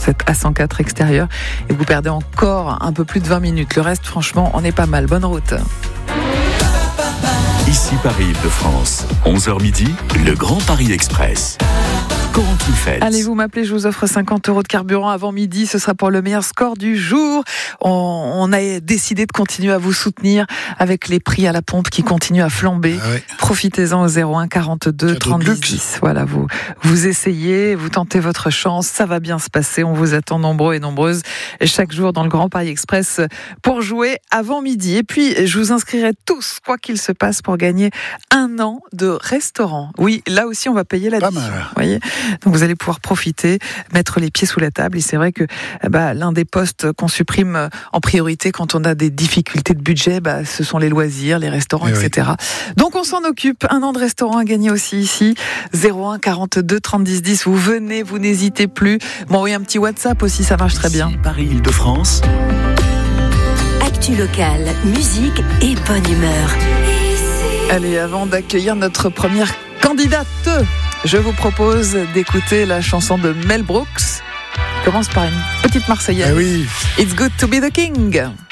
êtes A104 extérieur et vous perdez encore un peu plus de 20 minutes. Le reste, franchement, on est pas mal. Bonne route. Ici Paris-Île-de-France, 11h midi, le Grand Paris Express. Corentine Feltz. Allez, vous m'appelez, je vous offre 50 € de carburant avant midi. Ce sera pour le meilleur score du jour. On a décidé de continuer à vous soutenir avec les prix à la pompe qui continuent à flamber. Ah ouais. Profitez-en au 01 42 30 10. Voilà, vous essayez, vous tentez votre chance. Ça va bien se passer. On vous attend nombreux et nombreuses chaque jour dans le Grand Paris Express pour jouer avant midi. Et puis, je vous inscrirai tous, quoi qu'il se passe, pour gagner 1 an de restaurant. Oui, là aussi, on va payer l'addition. Vous voyez ? Donc vous allez pouvoir profiter, mettre les pieds sous la table. Et c'est vrai que l'un des postes qu'on supprime en priorité quand on a des difficultés de budget, ce sont les loisirs, les restaurants, etc. Oui. Donc on s'en occupe. 1 an de restaurant à gagner aussi ici. 01 42 30 10 10. Vous venez, vous n'hésitez plus. M'envoyez un petit WhatsApp aussi, ça marche très bien. Paris-Île-de-France. Actu locale, musique et bonne humeur. Allez, avant d'accueillir notre première candidate, je vous propose d'écouter la chanson de Mel Brooks. Commence par une petite Marseillaise. Ah oui. It's good to be the king.